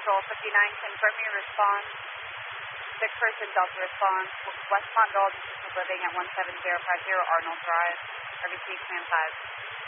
Control 59, confirm your response. 6-person Delta response, Westmont Gulch, living at 17050 Arnold Drive, RBC Command 5.